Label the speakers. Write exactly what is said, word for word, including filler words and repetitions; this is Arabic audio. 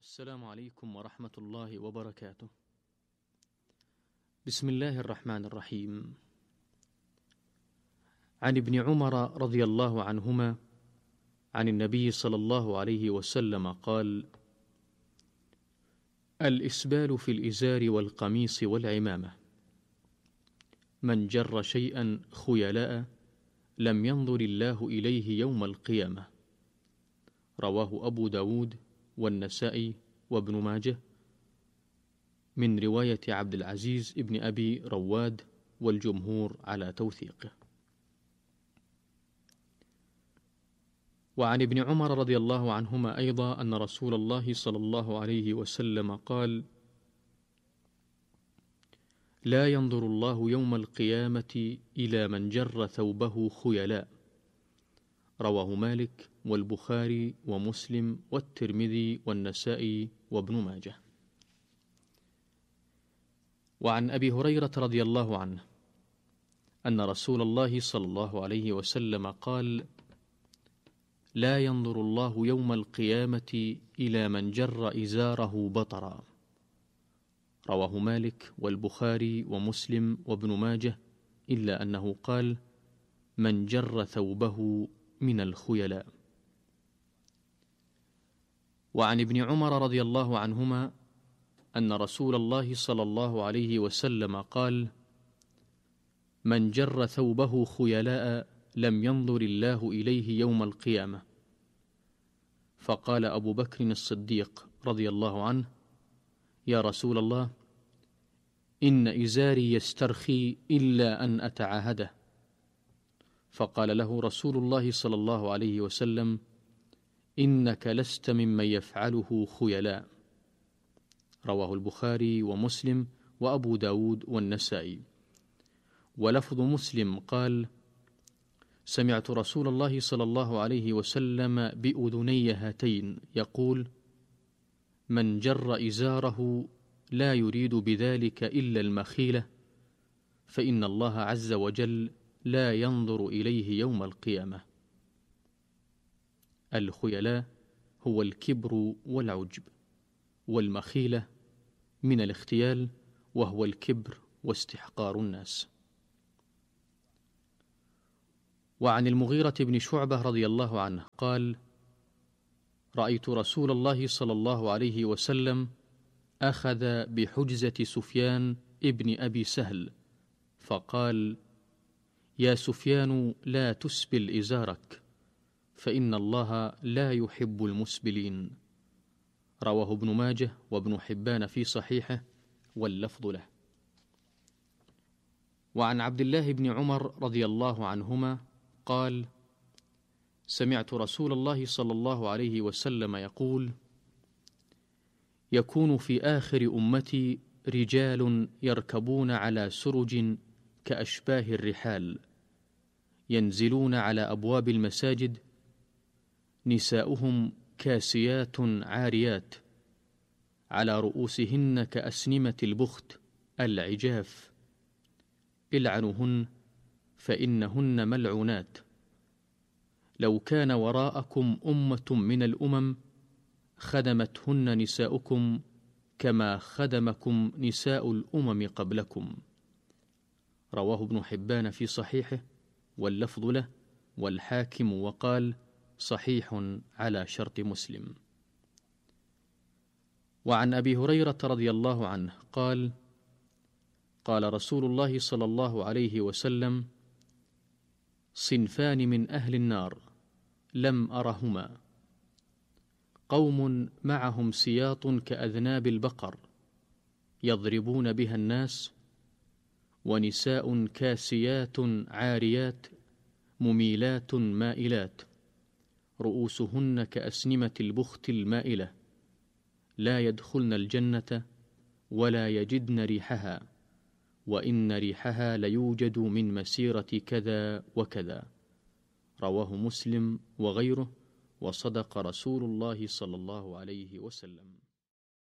Speaker 1: السلام عليكم ورحمة الله وبركاته. بسم الله الرحمن الرحيم. عن ابن عمر رضي الله عنهما عن النبي صلى الله عليه وسلم قال: الإسبال في الإزار والقميص والعمامة، من جر شيئا خيلاء لم ينظر الله إليه يوم القيامة. رواه أبو داود والنسائي وابن ماجه من رواية عبد العزيز ابن أبي رواد، والجمهور على توثيقه. وعن ابن عمر رضي الله عنهما أيضا أن رسول الله صلى الله عليه وسلم قال: لا ينظر الله يوم القيامة إلى من جر ثوبه خيلاء. رواه مالك والبخاري ومسلم والترمذي والنسائي وابن ماجه. وعن أبي هريرة رضي الله عنه أن رسول الله صلى الله عليه وسلم قال: لا ينظر الله يوم القيامة إلى من جر إزاره بطرا. رواه مالك والبخاري ومسلم وابن ماجه، إلا أنه قال: من جر ثوبه من الخيلاء. وعن ابن عمر رضي الله عنهما أن رسول الله صلى الله عليه وسلم قال: من جر ثوبه خيلاء لم ينظر الله إليه يوم القيامة. فقال أبو بكر الصديق رضي الله عنه: يا رسول الله، إن إزاري يسترخي إلا أن أتعاهده. فقال له رسول الله صلى الله عليه وسلم: إنك لست ممن يفعله خيلاء. رواه البخاري ومسلم وأبو داود والنسائي. ولفظ مسلم قال: سمعت رسول الله صلى الله عليه وسلم بأذني هاتين يقول: من جر إزاره لا يريد بذلك إلا المخيلة فإن الله عز وجل لا ينظر إليه يوم القيامة. الخيلاء هو الكبر والعجب، والمخيلة من الاختيال وهو الكبر واستحقار الناس. وعن المغيرة بن شعبة رضي الله عنه قال: رأيت رسول الله صلى الله عليه وسلم أخذ بحجزة سفيان ابن أبي سهل فقال: يا سفيان، لا تسبل إزارك فإن الله لا يحب المسبلين. رواه ابن ماجه وابن حبان في صحيحه، واللفظ له. وعن عبد الله بن عمر رضي الله عنهما قال: سمعت رسول الله صلى الله عليه وسلم يقول: يكون في آخر أمتي رجال يركبون على سرج كأشباه الرحال، ينزلون على أبواب المساجد، نساؤهم كاسيات عاريات، على رؤوسهن كأسنمة البخت العجاف، العنوهن فإنهن ملعونات. لو كان وراءكم أمة من الأمم خدمتهن نساؤكم كما خدمكم نساء الأمم قبلكم. رواه ابن حبان في صحيحه، واللفظ له، والحاكم وقال: صحيح على شرط مسلم. وعن أبي هريرة رضي الله عنه قال: قال رسول الله صلى الله عليه وسلم: صنفان من أهل النار لم أرهما، قوم معهم سياط كأذناب البقر يضربون بها الناس، ونساء كاسيات عاريات مميلات مائلات، رؤوسهن كأسنمة البخت المائلة، لا يدخلن الجنة ولا يجدن ريحها، وإن ريحها ليوجد من مسيرة كذا وكذا. رواه مسلم وغيره، وصدق رسول الله صلى الله عليه وسلم.